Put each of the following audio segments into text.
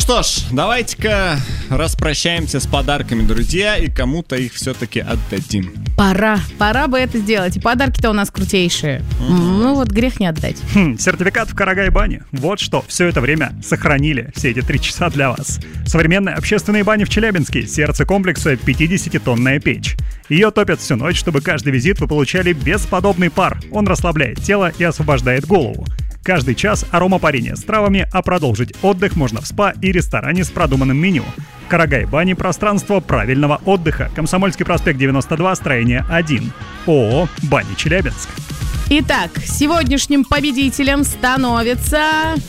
что ж, давайте-ка распрощаемся с подарками, друзья, и кому-то их все-таки отдадим. Пора бы это сделать. И подарки-то у нас крутейшие. Ну вот грех не отдать. Сертификат в Карагай-бане. Вот что все это время сохранили все эти 3 часа для вас. Современные общественные бани в Челябинске. Сердце комплекса 50-тонная печь. Ее топят всю ночь, чтобы каждый визит вы получали бесподобный пар. Он расслабляет тело и освобождает голову. Каждый час аромапарения с травами, а продолжить отдых можно в спа и ресторане с продуманным меню. Карагай-бани – пространство правильного отдыха. Комсомольский проспект 92, строение 1. ООО «Бани Челябинск». Итак, сегодняшним победителем становится...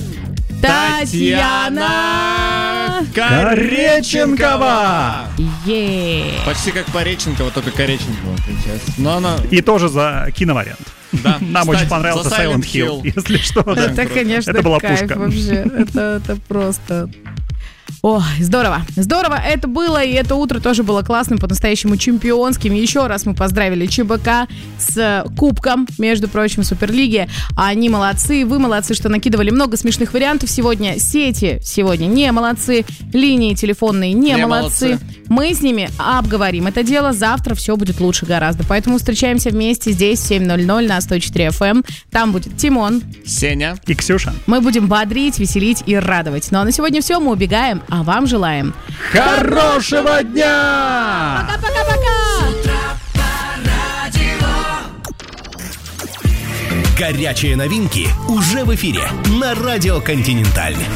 Татьяна Кореченкова! Почти как Пореченкова, только Кореченкова сейчас. Но она... И тоже за киновариант. Да. Нам Кстати, очень понравился Silent Hill, если что. Это, конечно, это была кайф пушка. вообще. Это просто... Ой, здорово. Здорово это было, и это утро тоже было классным, по-настоящему чемпионским. Еще раз мы поздравили ЧБК с кубком, между прочим, Суперлиги. Они молодцы, вы молодцы, что накидывали много смешных вариантов сегодня. Сети сегодня не молодцы, линии телефонные не молодцы. Мы с ними обговорим это дело. Завтра все будет лучше гораздо. Поэтому встречаемся вместе здесь в 7:00 на 104 FM. Там будет Тимон, Сеня и Ксюша. Мы будем бодрить, веселить и радовать. Ну а на сегодня все, мы убегаем. А вам желаем хорошего дня! Пока-пока-пока! Горячие новинки уже в эфире на Радио Континенталь.